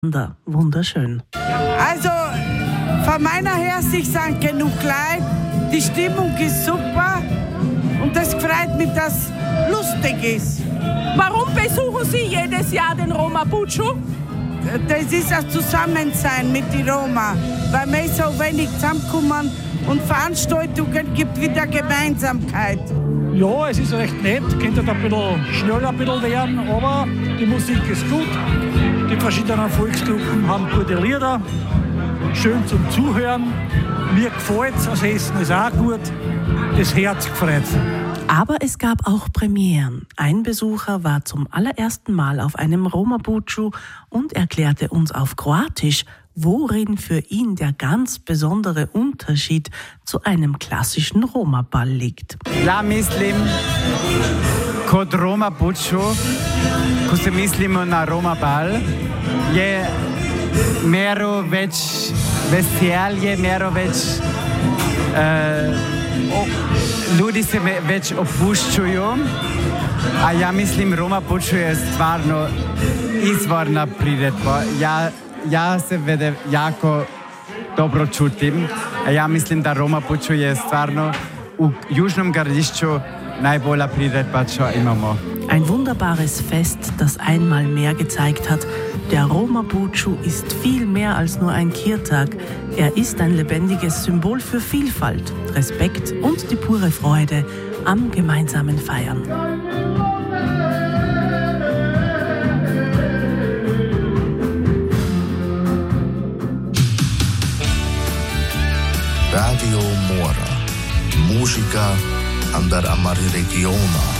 Wunderschön. Also von meiner Hinsicht sind genug Leute, die Stimmung ist super und das freut mich, dass es lustig ist. Warum besuchen Sie jedes Jahr den Roma Buccio? Das ist ein Zusammensein mit den Roma, weil wir so wenig zusammenkommen und Veranstaltungen gibt wieder Gemeinsamkeit. Ja, es ist recht nett, könnte ein bisschen schneller ein bisschen werden, aber die Musik ist gut. Die verschiedenen Volksgruppen haben gute Lieder, schön zum Zuhören. Mir gefällt es, das Essen ist auch gut, das Herz gefreut. Aber es gab auch Premieren. Ein Besucher war zum allerersten Mal auf einem Roma Buccio und erklärte uns auf Kroatisch, worin für ihn der ganz besondere Unterschied zu einem klassischen Roma-Ball liegt. Ja mislim, kod Roma Buccio, ko se mislimo na Roma Ball, je mero več veselje, mero več ljudi se več opuščuju, a ja mislim Roma Buccio je stvarno izvorna priredba. Ja se vede jako dobro čutim, a ja mislim da Roma Buccio je stvarno u Južnom Gradišću najbolja priredba, čo imamo. Ein wunderbares Fest, das einmal mehr gezeigt hat, der Roma Buccio ist viel mehr als nur ein Kirtag. Er ist ein lebendiges Symbol für Vielfalt, Respekt und die pure Freude am gemeinsamen Feiern. Radio Mora. Musica andar amare regiona.